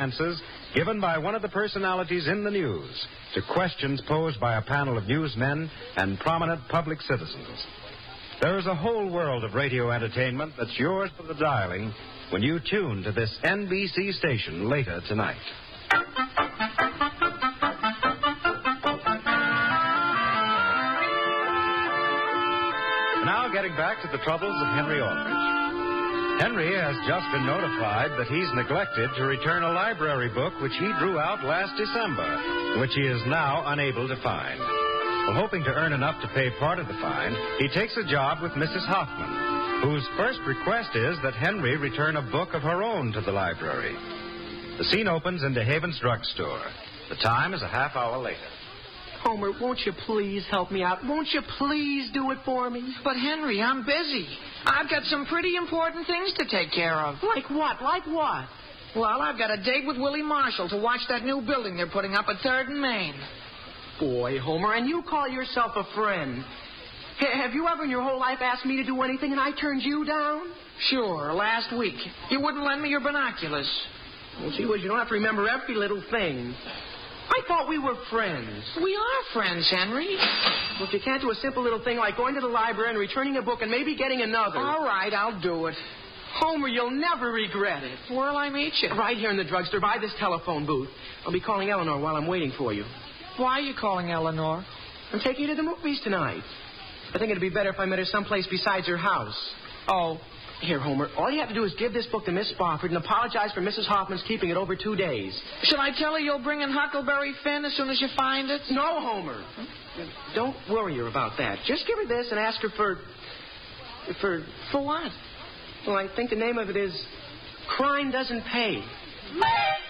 answers given by one of the personalities in the news to questions posed by a panel of newsmen and prominent public citizens. There is a whole world of radio entertainment that's yours for the dialing when you tune to this NBC station later tonight. Now getting back to the troubles of Henry Aldrich. Henry has just been notified that he's neglected to return a library book which he drew out last December, which he is now unable to find. Well, hoping to earn enough to pay part of the fine, he takes a job with Mrs. Hoffman, whose first request is that Henry return a book of her own to the library. The scene opens in DeHaven's drugstore. The time is a half hour later. Homer, won't you please help me out? Won't you please do it for me? But, Henry, I'm busy. I've got some pretty important things to take care of. Like what? Like what? Well, I've got a date with Willie Marshall to watch that new building they're putting up at 3rd and Main. Boy, Homer, and you call yourself a friend. Have you ever in your whole life asked me to do anything and I turned you down? Sure, last week. You wouldn't lend me your binoculars. Well, gee whiz, you don't have to remember every little thing. I thought we were friends. We are friends, Henry. Well, if you can't do a simple little thing like going to the library and returning a book and maybe getting another. All right, I'll do it. Homer, you'll never regret it. Where'll I meet you? Right here in the drugstore by this telephone booth. I'll be calling Eleanor while I'm waiting for you. Why are you calling Eleanor? I'm taking her to the movies tonight. I think it'd be better if I met her someplace besides her house. Oh. Here, Homer, all you have to do is give this book to Miss Spofford and apologize for Mrs. Hoffman's keeping it over 2 days. Should I tell her you'll bring in Huckleberry Finn as soon as you find it? No, Homer. Don't worry her about that. Just give her this and ask her for For what? Well, I think the name of it is Crime Doesn't Pay.